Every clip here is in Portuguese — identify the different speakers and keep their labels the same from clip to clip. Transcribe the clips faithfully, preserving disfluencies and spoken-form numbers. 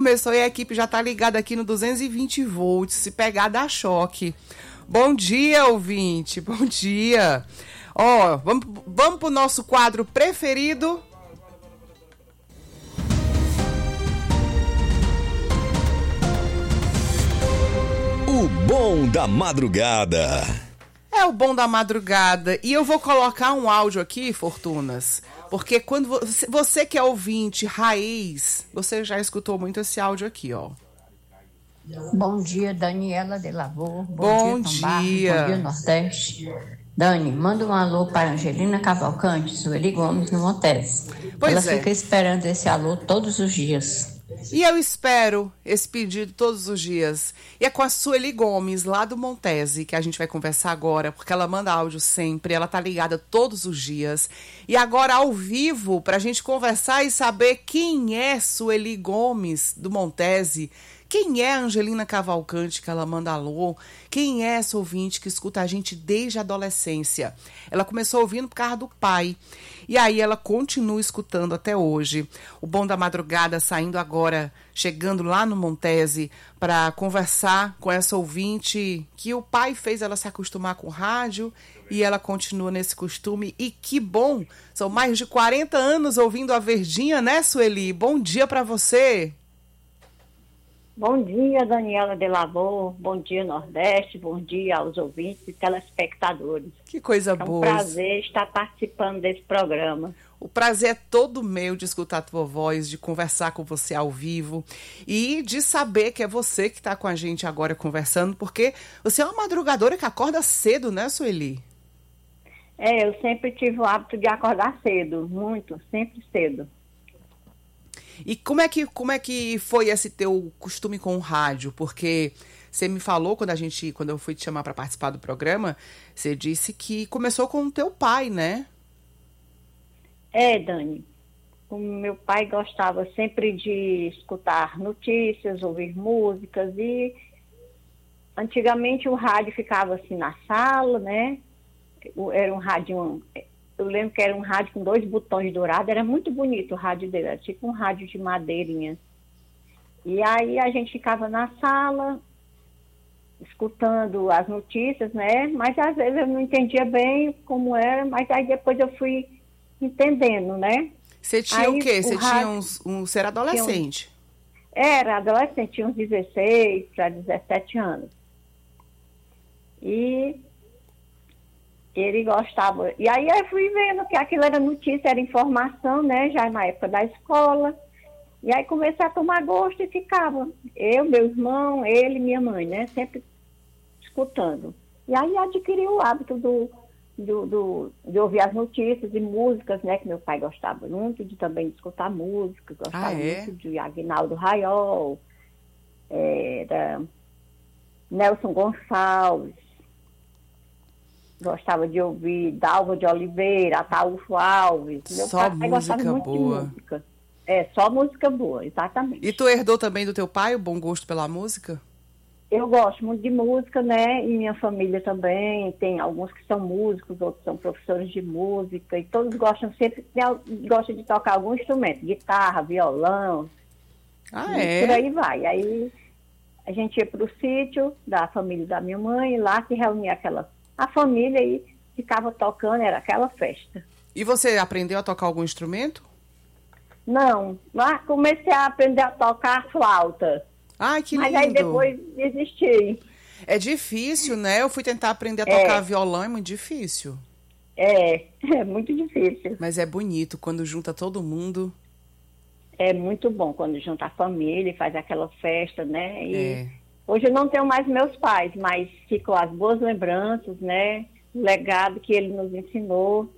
Speaker 1: começou e a equipe já tá ligada aqui no duzentos e vinte volts, se pegar dá choque. Bom dia, ouvinte, bom dia. Ó, vamos, vamos pro nosso quadro preferido.
Speaker 2: O Bom da Madrugada.
Speaker 1: É o Bom da Madrugada. E eu vou colocar um áudio aqui, Fortunas, porque quando você, você que é ouvinte raiz, você já escutou muito esse áudio aqui, ó.
Speaker 3: Bom dia, Daniela de Lavor.
Speaker 1: Bom,
Speaker 3: Bom dia,
Speaker 1: dia.
Speaker 3: Bom dia, Nordeste. Dani, manda um alô para Angelina Cavalcante, Sueli Gomes, no Montese.
Speaker 1: Pois
Speaker 3: Ela
Speaker 1: é.
Speaker 3: fica esperando esse alô todos os dias.
Speaker 1: E eu espero esse pedido todos os dias. E é com a Sueli Gomes, lá do Montese, que a gente vai conversar agora, porque ela manda áudio sempre, ela tá ligada todos os dias. E agora, ao vivo, pra gente conversar e saber quem é Sueli Gomes, do Montese, quem é a Angelina Cavalcante, que ela manda alô, quem é essa ouvinte que escuta a gente desde a adolescência. Ela começou ouvindo por causa do pai. E aí ela continua escutando até hoje. O Bom da Madrugada saindo agora, chegando lá no Montese, para conversar com essa ouvinte que o pai fez ela se acostumar com o rádio e ela continua nesse costume. E que bom! São mais de quarenta anos ouvindo a Verdinha, né, Sueli? Bom dia para você!
Speaker 4: Bom dia, Daniela de Lavor. Bom dia, Nordeste. Bom dia aos ouvintes e telespectadores.
Speaker 1: Que coisa
Speaker 4: é um
Speaker 1: boa.
Speaker 4: É um prazer estar participando desse programa.
Speaker 1: O prazer é todo meu de escutar a tua voz, de conversar com você ao vivo e de saber que é você que está com a gente agora conversando, porque você é uma madrugadora que acorda cedo, né, Sueli?
Speaker 4: É, eu sempre tive o hábito de acordar cedo, muito, sempre cedo.
Speaker 1: E como é que, como é que foi esse teu costume com o rádio? Porque você me falou, quando a gente, quando eu fui te chamar para participar do programa, você disse que começou com o teu pai, né?
Speaker 4: É, Dani. O meu pai gostava sempre de escutar notícias, ouvir músicas e antigamente o rádio ficava assim na sala, né? Era um rádio... Eu lembro que era um rádio com dois botões dourados, era muito bonito o rádio dele, era tipo um rádio de madeirinha. E aí a gente ficava na sala, escutando as notícias, né? Mas às vezes eu não entendia bem como era, mas aí depois eu fui entendendo, né?
Speaker 1: Você tinha
Speaker 4: aí,
Speaker 1: o quê? Você
Speaker 4: o
Speaker 1: tinha
Speaker 4: rádio,
Speaker 1: uns... Um, você era adolescente?
Speaker 4: Um, era adolescente, tinha uns dezesseis para dezessete anos. E... ele gostava. E aí eu fui vendo que aquilo era notícia, era informação, né? Já na época da escola. E aí comecei a tomar gosto e ficava. Eu, meu irmão, ele e minha mãe, né? Sempre escutando. E aí adquiri o hábito do, do, do, de ouvir as notícias e músicas, né? Que meu pai gostava muito de também de escutar músicas. Gostava
Speaker 1: ah, é?
Speaker 4: muito de Aguinaldo Raiol, era Nelson Gonçalves. Gostava de ouvir Dalva de Oliveira, Ataúfo Alves. Meu
Speaker 1: só
Speaker 4: pai
Speaker 1: música
Speaker 4: muito
Speaker 1: boa.
Speaker 4: De música. É, só música boa, exatamente.
Speaker 1: E tu herdou também do teu pai o bom gosto pela música?
Speaker 4: Eu gosto muito de música, né? E minha família também. Tem alguns que são músicos, outros são professores de música. E todos gostam sempre, gostam de tocar algum instrumento. Guitarra, violão.
Speaker 1: Ah,
Speaker 4: e
Speaker 1: é?
Speaker 4: por aí vai. Aí a gente ia para o sítio da família da minha mãe, lá que reunia aquela... a família aí ficava tocando, era aquela festa.
Speaker 1: E você aprendeu a tocar algum instrumento?
Speaker 4: Não, lá comecei a aprender a tocar flauta.
Speaker 1: Ai, que lindo.
Speaker 4: Mas aí depois desisti.
Speaker 1: É difícil, né? Eu fui tentar aprender a tocar é. violão, é muito difícil.
Speaker 4: É, é muito difícil.
Speaker 1: Mas é bonito, quando junta todo mundo.
Speaker 4: É muito bom, quando junta a família e faz aquela festa, né? E...
Speaker 1: é.
Speaker 4: Hoje eu não tenho mais meus pais, mas ficam as boas lembranças, né? O legado que ele nos ensinou.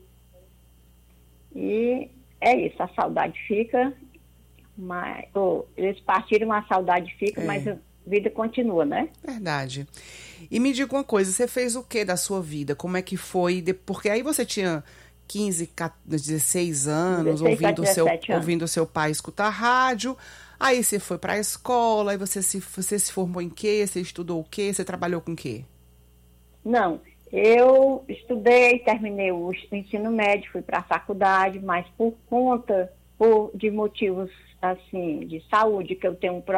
Speaker 4: E é isso, a saudade fica, mas oh, eles partiram, a saudade fica, é. mas a vida continua, né?
Speaker 1: Verdade. E me diga uma coisa, você fez o que da sua vida? Como é que foi? Porque aí você tinha quinze, dezesseis anos, ouvindo o seu, ouvindo seu pai escutar rádio. Aí você foi para a escola, aí você se, você se formou em quê? Você estudou o quê? Você trabalhou com o quê?
Speaker 4: Não, eu estudei, terminei o ensino médio, fui para a faculdade, mas por conta por, de motivos assim de saúde, que eu tenho um